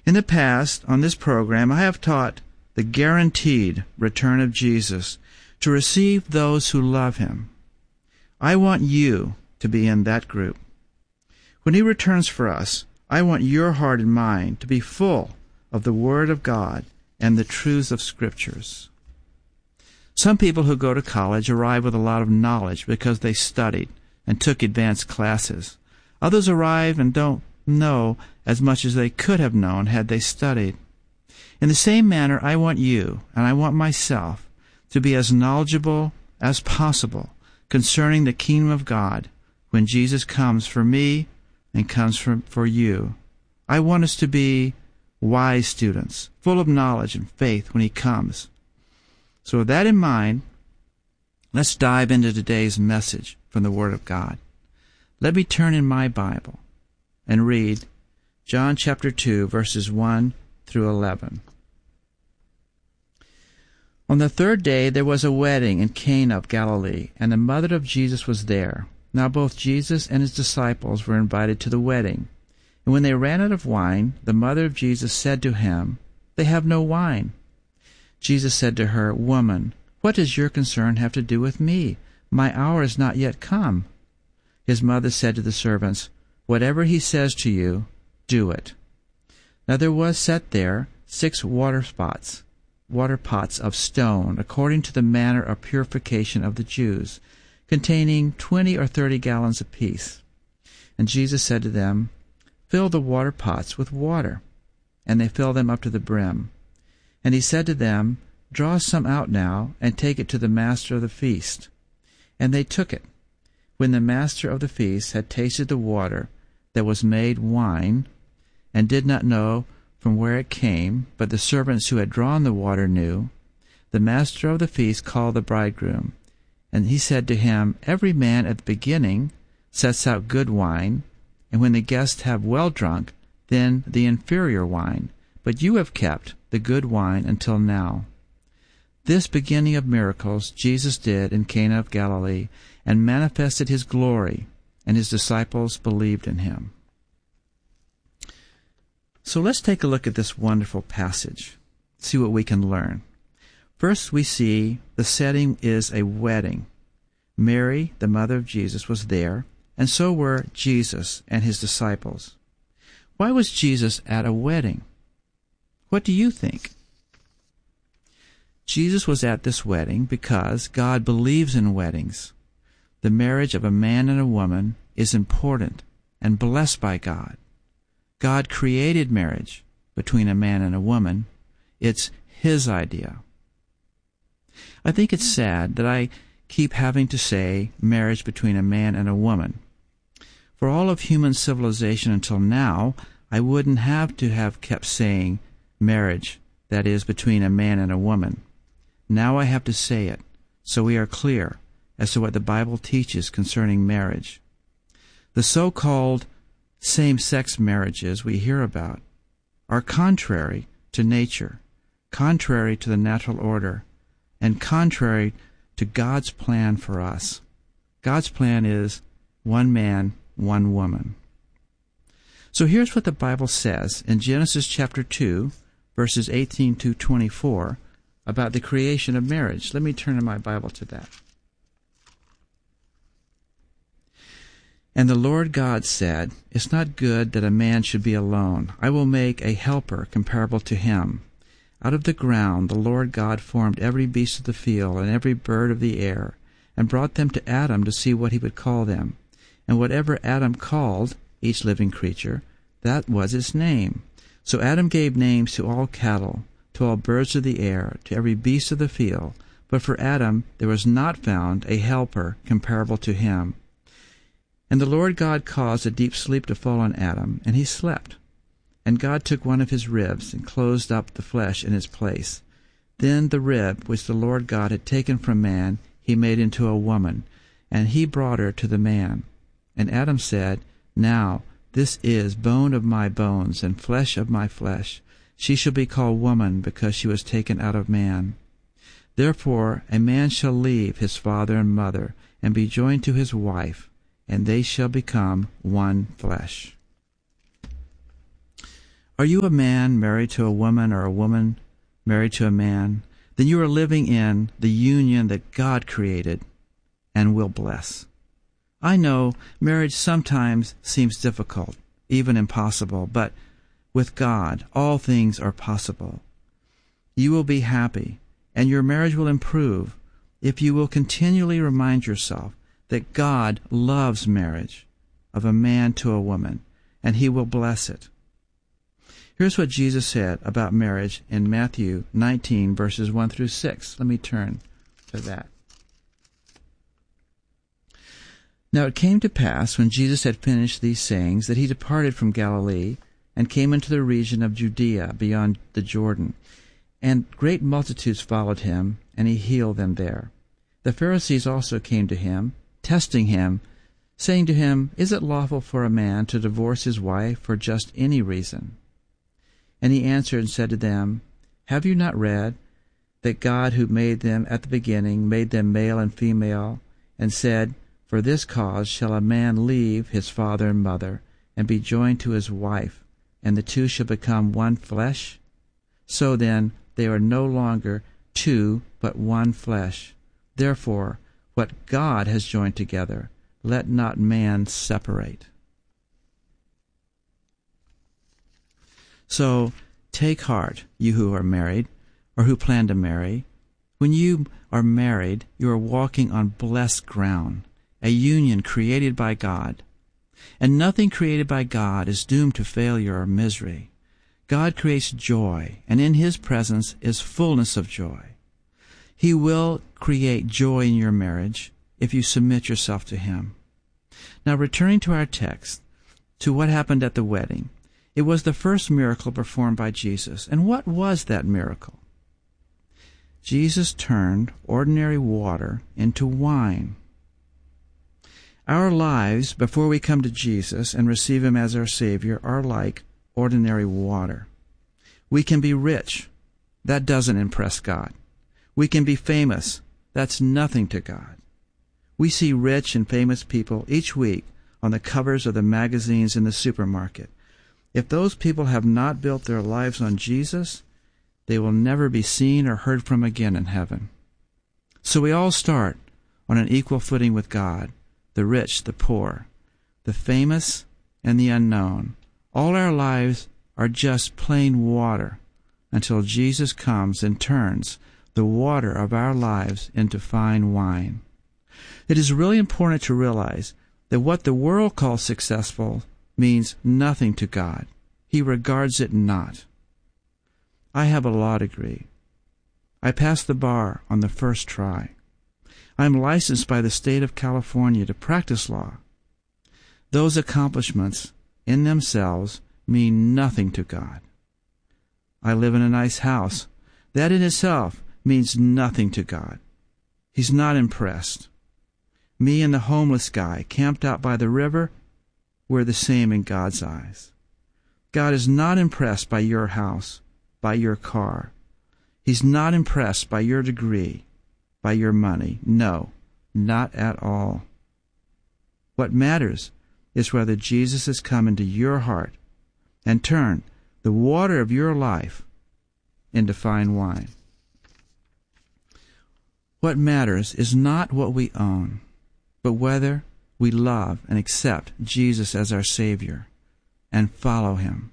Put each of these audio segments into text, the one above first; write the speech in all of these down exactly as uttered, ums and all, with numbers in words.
In the past, on this program, I have taught the guaranteed return of Jesus to receive those who love him. I want you to be in that group. When he returns for us, I want your heart and mind to be full of the Word of God and the truths of Scriptures. Some people who go to college arrive with a lot of knowledge because they studied and took advanced classes. Others arrive and don't know as much as they could have known had they studied. In the same manner, I want you, and I want myself, to be as knowledgeable as possible concerning the kingdom of God when Jesus comes for me and comes for, for you. I want us to be wise students, full of knowledge and faith when he comes. So with that in mind, let's dive into today's message from the Word of God. Let me turn in my Bible and read John chapter two, verses one through eleven. On the third day there was a wedding in Cana of Galilee, and the mother of Jesus was there. Now both Jesus and his disciples were invited to the wedding. And when they ran out of wine, the mother of Jesus said to him, "They have no wine." Jesus said to her, "Woman, what does your concern have to do with me? My hour is not yet come." His mother said to the servants, "Whatever he says to you, do it." Now there was set there six water pots, water pots of stone, according to the manner of purification of the Jews, containing twenty or thirty gallons apiece. And Jesus said to them, "Fill the water pots with water." And they filled them up to the brim. And he said to them, "Draw some out now, and take it to the master of the feast." And they took it. When the master of the feast had tasted the water that was made wine, and did not know from where it came, but the servants who had drawn the water knew, the master of the feast called the bridegroom. And he said to him, "Every man at the beginning sets out good wine, and when the guests have well drunk, then the inferior wine. But you have kept the good wine until now." This beginning of miracles Jesus did in Cana of Galilee, and manifested his glory, and his disciples believed in him. So let's take a look at this wonderful passage, see what we can learn. First, we see the setting is a wedding. Mary, the mother of Jesus, was there, and so were Jesus and his disciples. Why was Jesus at a wedding? What do you think? Jesus was at this wedding because God believes in weddings. The marriage of a man and a woman is important and blessed by God. God created marriage between a man and a woman. It's his idea. I think it's sad that I keep having to say marriage between a man and a woman. For all of human civilization until now, I wouldn't have to have kept saying marriage, that is, between a man and a woman. Now I have to say it, so we are clear as to what the Bible teaches concerning marriage. The so-called same-sex marriages we hear about are contrary to nature, contrary to the natural order, and contrary to God's plan for us. God's plan is one man, one woman. So here's what the Bible says in Genesis chapter two, verses eighteen to twenty-four, about the creation of marriage. Let me turn in my Bible to that. And the Lord God said, "It's not good that a man should be alone. I will make a helper comparable to him." Out of the ground the Lord God formed every beast of the field and every bird of the air, and brought them to Adam to see what he would call them. And whatever Adam called each living creature, that was its name. So Adam gave names to all cattle, to all birds of the air, to every beast of the field. But for Adam there was not found a helper comparable to him. And the Lord God caused a deep sleep to fall on Adam, and he slept. And God took one of his ribs, and closed up the flesh in its place. Then the rib which the Lord God had taken from man he made into a woman, and he brought her to the man. And Adam said, "Now this is bone of my bones, and flesh of my flesh. She shall be called woman, because she was taken out of man. Therefore a man shall leave his father and mother, and be joined to his wife, and they shall become one flesh." Are you a man married to a woman or a woman married to a man? Then you are living in the union that God created and will bless. I know marriage sometimes seems difficult, even impossible, but with God, all things are possible. You will be happy, and your marriage will improve if you will continually remind yourself that God loves marriage of a man to a woman, and He will bless it. Here's what Jesus said about marriage in Matthew nineteen, verses one through six. Let me turn to that. Now it came to pass, when Jesus had finished these sayings, that He departed from Galilee, and came into the region of Judea beyond the Jordan. And great multitudes followed Him, and He healed them there. The Pharisees also came to Him, testing Him, saying to Him, Is it lawful for a man to divorce his wife for just any reason? And He answered and said to them, Have you not read that God, who made them at the beginning, made them male and female, and said, For this cause shall a man leave his father and mother, and be joined to his wife, and the two shall become one flesh? So then, they are no longer two, but one flesh. Therefore, what God has joined together, let not man separate. So, take heart, you who are married, or who plan to marry. When you are married, you are walking on blessed ground, a union created by God. And nothing created by God is doomed to failure or misery. God creates joy, and in His presence is fullness of joy. He will create joy in your marriage if you submit yourself to Him. Now, returning to our text, to what happened at the wedding. It was the first miracle performed by Jesus. And what was that miracle? Jesus turned ordinary water into wine. Our lives, before we come to Jesus and receive Him as our Savior, are like ordinary water. We can be rich. That doesn't impress God. We can be famous. That's nothing to God. We see rich and famous people each week on the covers of the magazines in the supermarket. If those people have not built their lives on Jesus, they will never be seen or heard from again in heaven. So we all start on an equal footing with God, the rich, the poor, the famous, and the unknown. All our lives are just plain water until Jesus comes and turns the water of our lives into fine wine. It is really important to realize that what the world calls successful means nothing to God. He regards it not. I have a law degree. I passed the bar on the first try. I am licensed by the state of California to practice law. Those accomplishments in themselves mean nothing to God. I live in a nice house. That in itself means nothing to God. He's not impressed. Me and the homeless guy camped out by the river, we're the same in God's eyes. God is not impressed by your house, by your car. He's not impressed by your degree, by your money. No, not at all. What matters is whether Jesus has come into your heart and turned the water of your life into fine wine. What matters is not what we own, but whether we love and accept Jesus as our Savior and follow Him.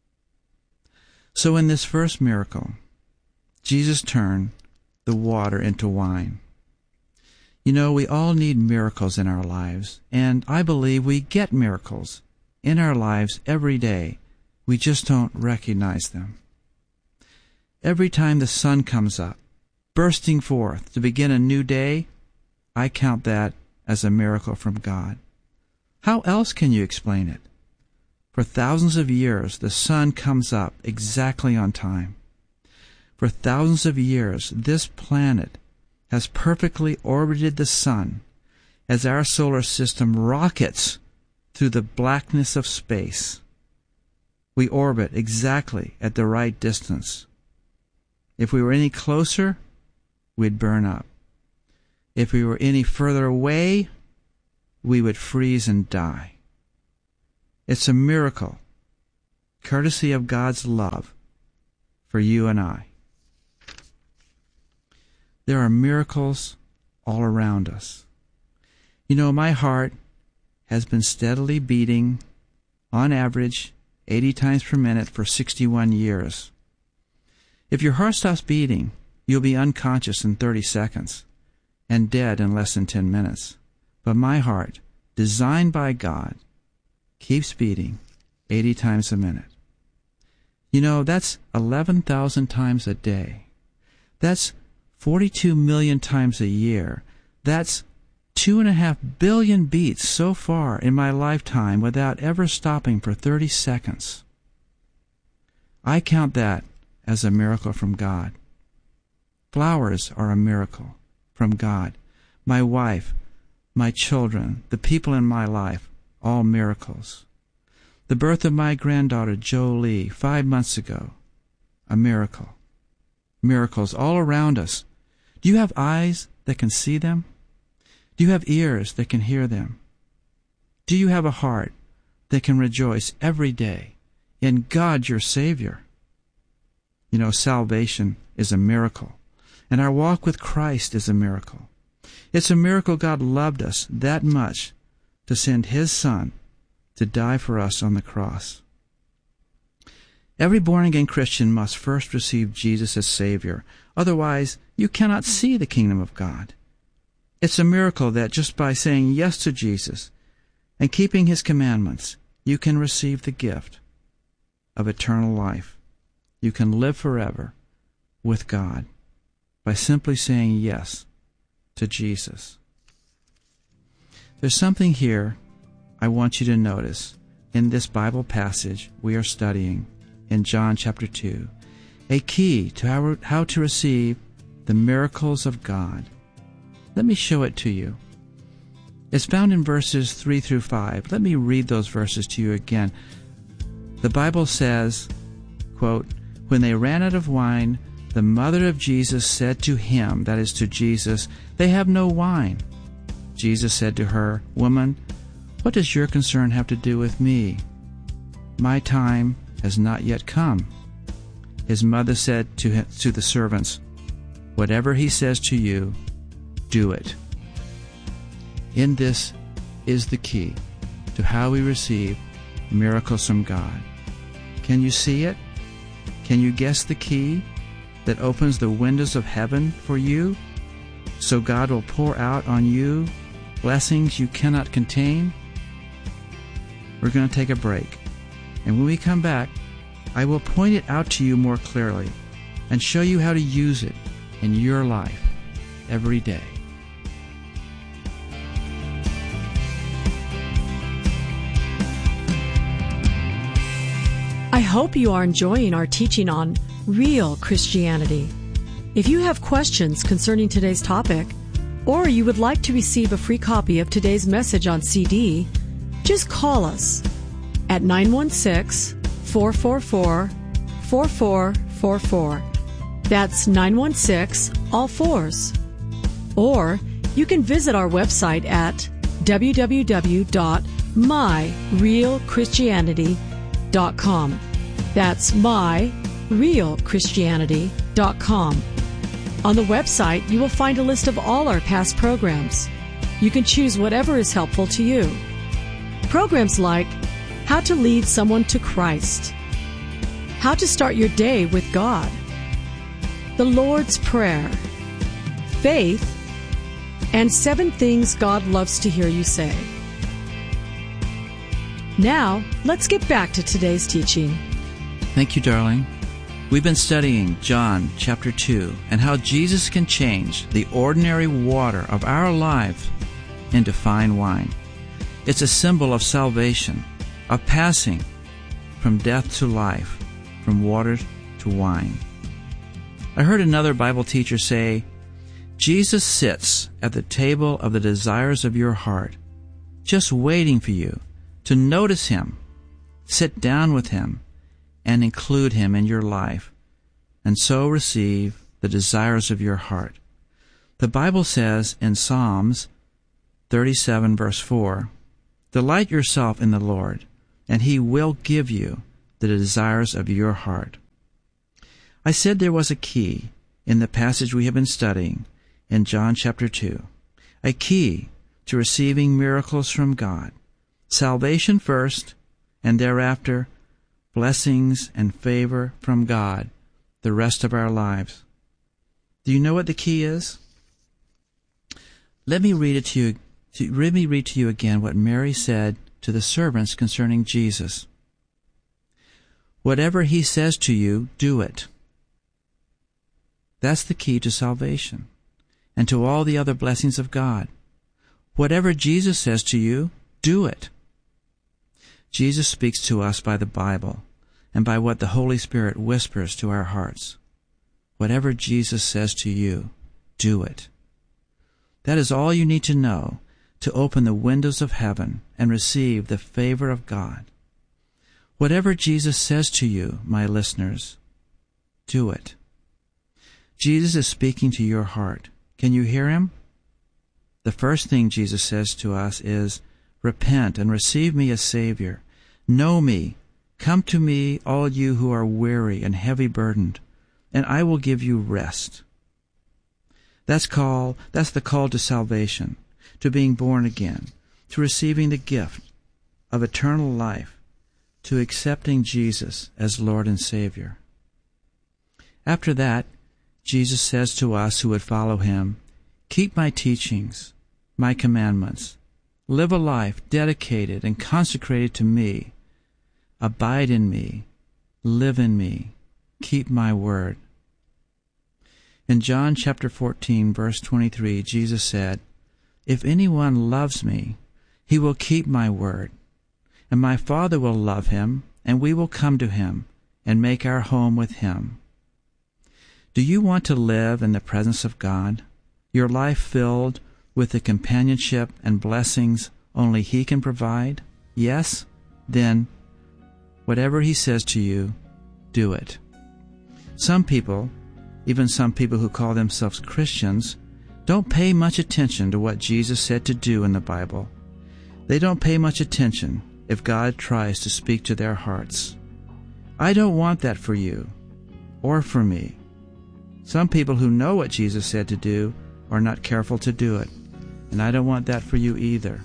So in this first miracle, Jesus turned the water into wine. You know, we all need miracles in our lives, and I believe we get miracles in our lives every day. We just don't recognize them. Every time the sun comes up, bursting forth to begin a new day, I count that as a miracle from God. How else can you explain it? For thousands of years, the sun comes up exactly on time. For thousands of years, this planet has perfectly orbited the sun as our solar system rockets through the blackness of space. We orbit exactly at the right distance. If we were any closer, we'd burn up. If we were any further away, we would freeze and die. It's a miracle courtesy of God's love for you and I. There are miracles all around us. You know, my heart has been steadily beating, on average, eighty times per minute for sixty-one years. If your heart stops beating, you'll be unconscious in thirty seconds and dead in less than ten minutes. But my heart, designed by God, keeps beating eighty times a minute. You know, that's eleven thousand times a day. That's forty-two million times a year. That's two and a half billion beats so far in my lifetime without ever stopping for thirty seconds. I count that as a miracle from God. Flowers are a miracle from God. My wife, my children, the people in my life, all miracles. The birth of my granddaughter, Jolie, five months ago, a miracle. Miracles all around us. Do you have eyes that can see them? Do you have ears that can hear them? Do you have a heart that can rejoice every day in God your Savior? You know, salvation is a miracle, and our walk with Christ is a miracle. It's a miracle God loved us that much to send His Son to die for us on the cross. Every born-again Christian must first receive Jesus as Savior. Otherwise, you cannot see the kingdom of God. It's a miracle that just by saying yes to Jesus and keeping His commandments, you can receive the gift of eternal life. You can live forever with God by simply saying yes to Jesus. There's something here I want you to notice in this Bible passage we are studying in John chapter two, a key to how, how to receive the miracles of God. Let me show it to you. It's found in verses three through five. Let me read those verses to you again. The Bible says, quote, "When they ran out of wine, the mother of Jesus said to him," that is to Jesus, "They have no wine." Jesus said to her, "Woman, what does your concern have to do with me? My time has not yet come." His mother said to him, to the servants, "Whatever he says to you, do it." In this is the key to how we receive miracles from God. Can you see it? Can you guess the key that opens the windows of heaven for you so God will pour out on you blessings you cannot contain? We're going to take a break, and when we come back, I will point it out to you more clearly and show you how to use it in your life every day. I hope you are enjoying our teaching on real Christianity. If you have questions concerning today's topic, or you would like to receive a free copy of today's message on C D, just call us at nine one six, four four four, four four four four. That's nine one six, all fours. Or you can visit our website at w w w dot my real christianity dot com. That's my real christianity dot com. On the website, you will find a list of all our past programs. You can choose whatever is helpful to you. Programs like How to Lead Someone to Christ, How to Start Your Day with God, The Lord's Prayer, Faith, and Seven Things God Loves to Hear You Say. Now, let's get back to today's teaching. Thank you, darling. We've been studying John chapter two and how Jesus can change the ordinary water of our life into fine wine. It's a symbol of salvation, of passing from death to life, from water to wine. I heard another Bible teacher say, Jesus sits at the table of the desires of your heart, just waiting for you to notice Him, sit down with Him, and include Him in your life, and so receive the desires of your heart. The Bible says in Psalms thirty-seven, verse four, "Delight yourself in the Lord, and He will give you the desires of your heart. I said there was a key in the passage we have been studying in John chapter two, a key to receiving miracles from God. Salvation first, and thereafter blessings and favor from God the rest of our lives. Do you know what the key is? Let me read it to you. To, let me read to you again what Mary said to the servants concerning Jesus. Whatever he says to you, do it. That's the key to salvation and to all the other blessings of God. Whatever Jesus says to you, do it. Jesus speaks to us by the Bible and by what the Holy Spirit whispers to our hearts. Whatever Jesus says to you, do it. That is all you need to know to open the windows of heaven and receive the favor of God. Whatever Jesus says to you, my listeners, do it. Jesus is speaking to your heart. Can you hear him? The first thing Jesus says to us is, repent and receive me as Savior. Know me. Come to me, all you who are weary and heavy burdened, and I will give you rest. That's call, that's the call to salvation, to being born again, to receiving the gift of eternal life, to accepting Jesus as Lord and Savior. After that, Jesus says to us who would follow him, keep my teachings, my commandments. Live a life dedicated and consecrated to me. Abide in me. Live in me. Keep my word. In John chapter fourteen, verse twenty-three, Jesus said, if anyone loves me, he will keep my word, and my Father will love him, and we will come to him and make our home with him. Do you want to live in the presence of God, your life filled with the companionship and blessings only he can provide? Yes? Then, whatever he says to you, do it. Some people, even some people who call themselves Christians, don't pay much attention to what Jesus said to do in the Bible. They don't pay much attention if God tries to speak to their hearts. I don't want that for you or for me. Some people who know what Jesus said to do are not careful to do it, and I don't want that for you either.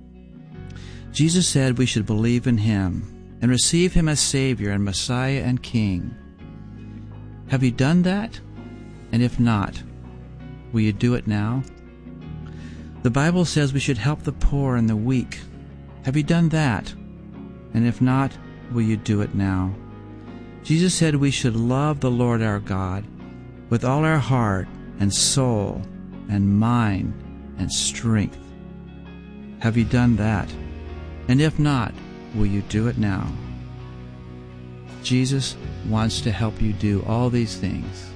Jesus said we should believe in him and receive him as Savior and Messiah and King. Have you done that? And if not, will you do it now? The Bible says we should help the poor and the weak. Have you done that? And if not, will you do it now? Jesus said we should love the Lord our God with all our heart and soul and mind and strength. Have you done that? And if not, will you do it now? Jesus wants to help you do all these things.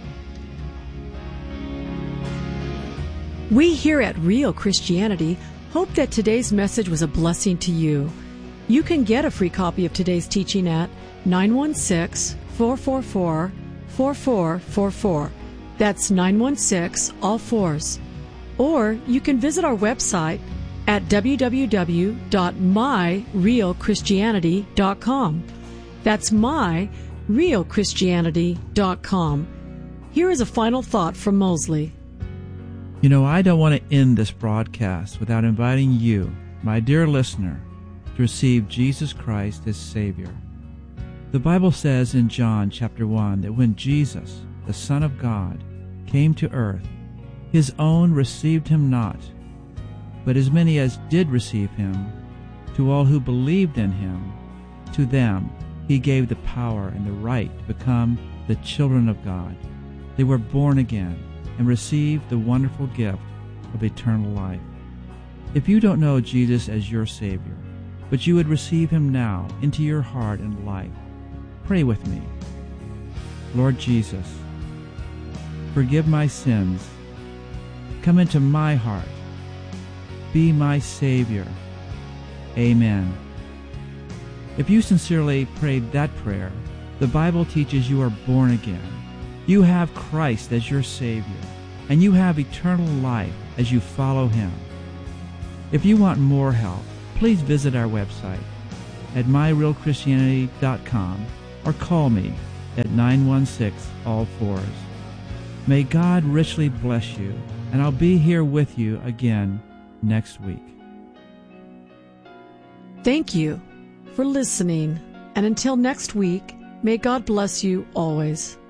We here at Real Christianity hope that today's message was a blessing to you. You can get a free copy of today's teaching at nine one six, four four four, four four four four. That's nine one six, all fours. Or you can visit our website at w w w dot my real christianity dot com. That's my real christianity dot com. Here is a final thought from Mosley. You know, I don't want to end this broadcast without inviting you, my dear listener, to receive Jesus Christ as Savior. The Bible says in John chapter one that when Jesus, the Son of God, came to earth, his own received him not, but as many as did receive him, to all who believed in him, to them he gave the power and the right to become the children of God. They were born again and received the wonderful gift of eternal life. If you don't know Jesus as your Savior, but you would receive him now into your heart and life, pray with me. Lord Jesus, forgive my sins. Come into my heart. Be my Savior. Amen. If you sincerely prayed that prayer, the Bible teaches you are born again. You have Christ as your Savior, and you have eternal life as you follow him. If you want more help, please visit our website, at my real christianity dot com or call me at nine one six, all fours. May God richly bless you, and I'll be here with you again next week. Thank you for listening, and until next week, may God bless you always.